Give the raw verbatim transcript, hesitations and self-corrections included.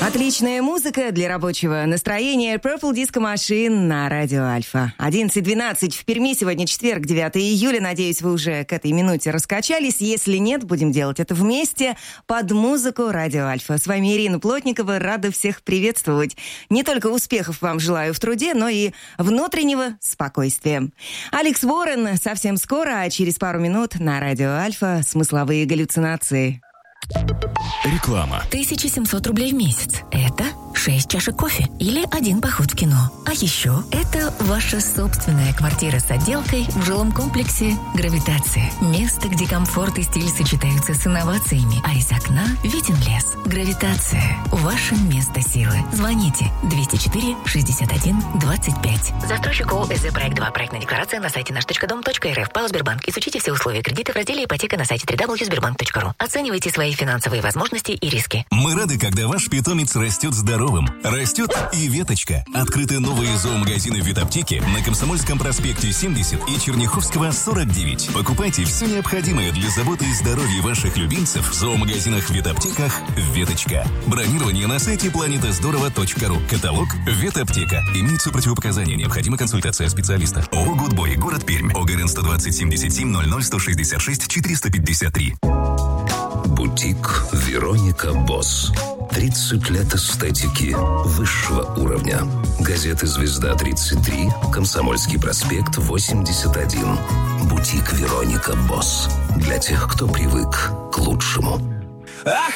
Отличная музыка для рабочего настроения. Purple Disco Machine на Радио Альфа. одиннадцать двенадцать в Перми. Сегодня четверг, девятое июля. Надеюсь, вы уже к этой минуте раскачались. Если нет, будем делать это вместе под музыку Радио Альфа. С вами Ирина Плотникова. Рада всех приветствовать. Не только успехов вам желаю в труде, но и внутреннего спокойствия. Алекс Уоррен совсем скоро, а через пару минут на Радио Альфа «Смысловые галлюцинации». Реклама. тысяча семьсот рублей в месяц. Это шесть чашек кофе или один поход в кино. А еще это ваша собственная квартира с отделкой в жилом комплексе «Гравитация». Место, где комфорт и стиль сочетаются с инновациями, а из окна виден лес. «Гравитация» – ваше место силы. Звоните двести четыре шестьдесят один двадцать пять. Застройщик ООО «СЗ Проект два». Проектная декларация на сайте наш точка дом точка эр эф. ПАО «Сбербанк». Изучите все условия кредита в разделе «Ипотека» на сайте дабл ю дабл ю дабл ю точка сбербанк точка ру. Оценивайте свои финансовые возможности и риски. Мы рады, когда ваш питомец растет здоровым. Растет и веточка. Открыты новые зоомагазины ветаптеки на Комсомольском проспекте семьдесят и Черняховского сорок девять. Покупайте все необходимое для заботы и здоровья ваших любимцев в зоомагазинах ветаптеках «Веточка». Бронирование на сайте планета здорово точка ру. Каталог «Ветаптека». Имеются противопоказания. Необходима консультация специалиста. ООО «Гудбой», город Пермь. ОГРН сто двадцать семьдесят семь ноль ноль сто шестьдесят шесть четыреста пятьдесят три. Бутик «Вероника Босс». тридцать лет эстетики высшего уровня. Газета «Звезда тридцать три», Комсомольский проспект восемьдесят один. Бутик «Вероника Босс». Для тех, кто привык к лучшему. Ах,